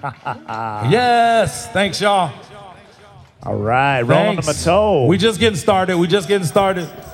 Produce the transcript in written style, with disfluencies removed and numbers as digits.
Yes, thanks, y'all. All right, rolling them a toe. We just getting started.